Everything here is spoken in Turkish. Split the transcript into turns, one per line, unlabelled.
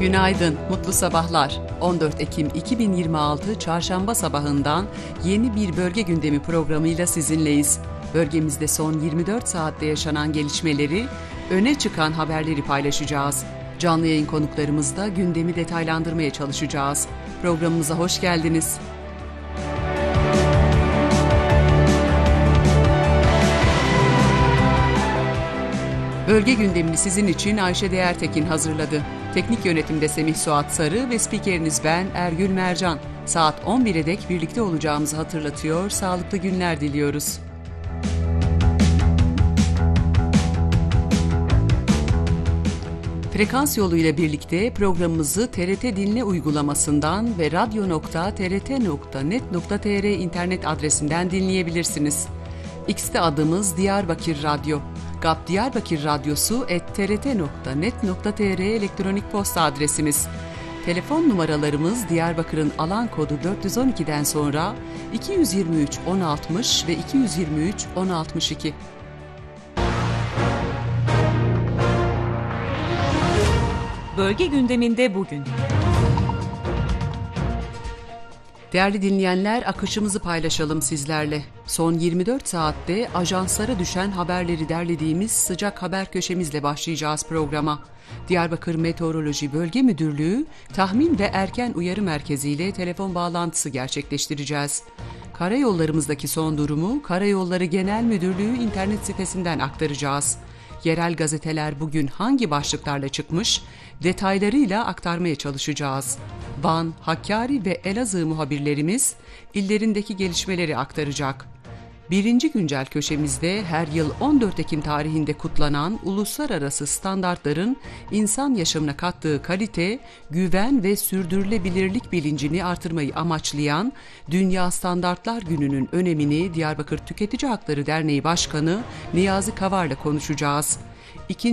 Günaydın, mutlu sabahlar. 14 Ekim 2026 Çarşamba sabahından yeni bir bölge gündemi programıyla sizinleyiz. Bölgemizde son 24 saatte yaşanan gelişmeleri, öne çıkan haberleri paylaşacağız. Canlı yayın konuklarımızla gündemi detaylandırmaya çalışacağız. Programımıza hoş geldiniz. Bölge gündemini sizin için Ayşe Değertekin hazırladı. Teknik yönetimde Semih Suat Sarı ve spikeriniz ben Ergül Mercan. Saat 11'e dek birlikte olacağımızı hatırlatıyor, sağlıklı günler diliyoruz. Frekans yoluyla birlikte programımızı TRT Dinle uygulamasından ve radyo.trt.net.tr internet adresinden dinleyebilirsiniz. X'te adımız Diyarbakır Radyo. GAP Diyarbakır Radyosu @trt.net.tr elektronik posta adresimiz. Telefon numaralarımız Diyarbakır'ın alan kodu 412'den sonra 223 1060 ve 223 1062.
Bölge gündeminde bugün.
Değerli dinleyenler, akışımızı paylaşalım sizlerle. Son 24 saatte ajanslara düşen haberleri derlediğimiz sıcak haber köşemizle başlayacağız programa. Diyarbakır Meteoroloji Bölge Müdürlüğü tahmin ve erken uyarı merkeziyle telefon bağlantısı gerçekleştireceğiz. Karayollarımızdaki son durumu Karayolları Genel Müdürlüğü internet sitesinden aktaracağız. Yerel gazeteler bugün hangi başlıklarla çıkmış, detaylarıyla aktarmaya çalışacağız. Van, Hakkari ve Elazığ muhabirlerimiz illerindeki gelişmeleri aktaracak. Birinci güncel köşemizde her yıl 14 Ekim tarihinde kutlanan uluslararası standartların insan yaşamına kattığı kalite, güven ve sürdürülebilirlik bilincini artırmayı amaçlayan Dünya Standartlar Günü'nün önemini Diyarbakır Tüketici Hakları Derneği Başkanı Niyazi Kavar'la konuşacağız.